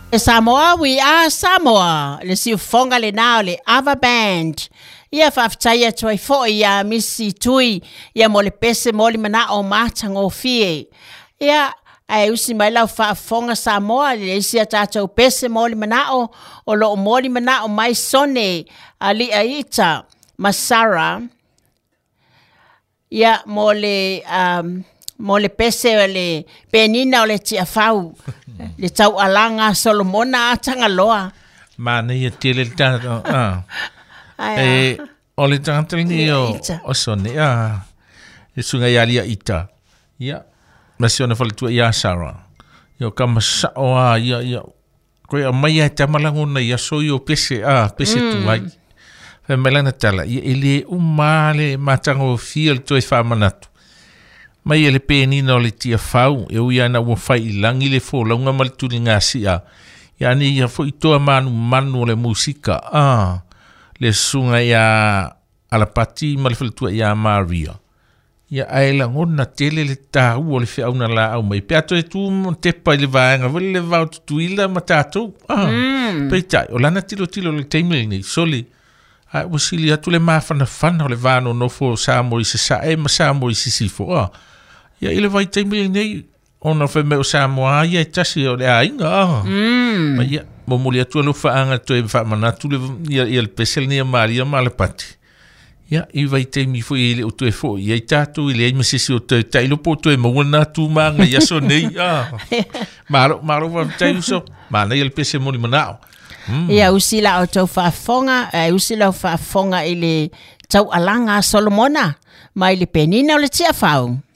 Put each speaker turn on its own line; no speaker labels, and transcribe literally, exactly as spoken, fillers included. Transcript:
E Samoa, we are Samoa. Le si ufonga le nao le Ava Band. Ia whaafitai atu ai fo ia misi tui. Ia mo le pese mo le mana o matang o fie. Ia ai usi mai lau whaafonga Samoa. Le isi atata o pese mo le mana o. O lo mo le mana o mai sone. Ali aita. Masara. Ia mo le... Um, mo le pese o le penina o le tia fau. Le tau alanga Solomona atanga loa.
Mana ia tele le tata. E o le tata ni o o sone. E sunga ia lia ita. Ia. Masi ona falitua ia Sara. Ia kama sao a ia ia. Koe a mai ai tamalangona ia soi o pese a pese tuai. Fe melana tala. Ia ele umale matango fia le toi whamanatu. Mai ele penina o le tia fau, e ui ana ua fai ilangi le fo, launga malituli ngā sia. Ia ni ia fo itoa manu manu o le musika. Ah, le sunga ia alapati ma le falitua ia Maria. Ia aela ngona tele le tahu o le whiauna la au mai. Pe ato e tu mo tepa i le vaenga, wale le vau tutuila ma tātou. Ah, mm. Peitai, o lana tilo tilo le teimili nei, soli. Ai, wasili atu le mafana fana o le vano nofo Samoa i se sae ma Samoa i se sifo. Ah, ia ile vai teimili nei, ona fe me o Samoa, ia e tasi o le ainga. Ah, mm. Ma ia, momoli atu alo faanga to e wha manatu le, ia, ia le pesel ni a Maria ma le pati. Ia, i vai teimi fo i le o to e fo, ia i tātou i le ai masisi o to e tailo po to e mawana tu manga, ia so nei. Ah, maro, maro wa tai uso, mana ia le pesel moni manao. Mm.
Ia usi la o tau whaafonga, e usi la o whaafonga i le tau alanga Solomona, mai le penina o le tia whau.